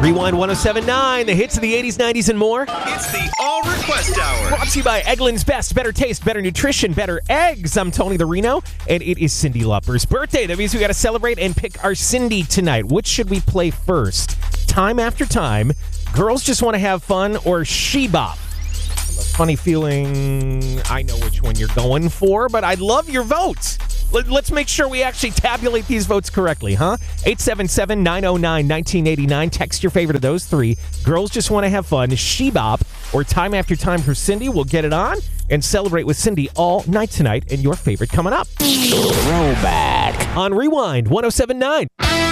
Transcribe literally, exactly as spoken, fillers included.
Rewind one oh seven point nine, the hits of the eighties, nineties, and more. It's the All Request Hour. Brought to you by Eggland's Best. Better taste, better nutrition, better eggs. I'm Tony the Reno, and it is Cyndi Lauper's birthday. That means we got to celebrate and pick our Cyndi tonight. Which should we play first? Time after time, Girls Just Want to Have Fun, or She Bop? Funny feeling I know which one you're going for, but I'd love your votes. Let's make sure we actually tabulate these votes correctly, huh? eight seven seven, nine oh nine, one nine eight nine. Text your favorite of those three. Girls Just Want to Have Fun, She Bop, or Time After Time for Cyndi. We'll get it on and celebrate with Cyndi all night tonight, and your favorite coming up. Throwback on Rewind one oh seven point nine.